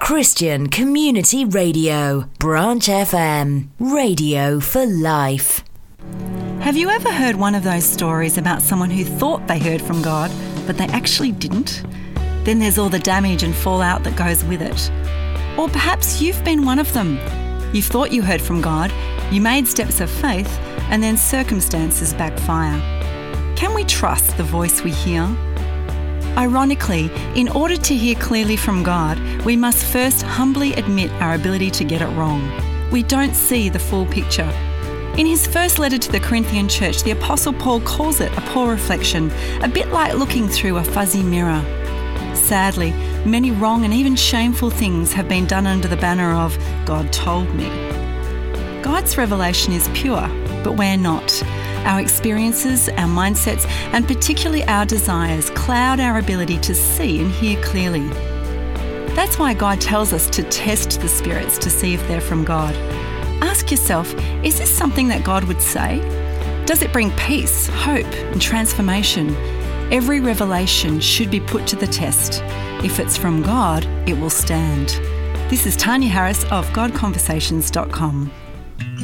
Christian Community Radio, Branch FM, radio for life. Have you ever heard one of those stories about someone who thought they heard from God, but they actually didn't? Then there's all the damage and fallout that goes with it. Or perhaps you've been one of them. You thought you heard from God, you made steps of faith, and then circumstances backfire. Can we trust the voice we hear? Ironically, in order to hear clearly from God, we must first humbly admit our ability to get it wrong. We don't see the full picture. In his first letter to the Corinthian church, the Apostle Paul calls it a poor reflection, a bit like looking through a fuzzy mirror. Sadly, many wrong and even shameful things have been done under the banner of God told me. God's revelation is pure, but we're not. Our experiences, our mindsets, and particularly our desires cloud our ability to see and hear clearly. That's why God tells us to test the spirits to see if they're from God. Ask yourself, is this something that God would say? Does it bring peace, hope, and transformation? Every revelation should be put to the test. If it's from God, it will stand. This is Tanya Harris of GodConversations.com.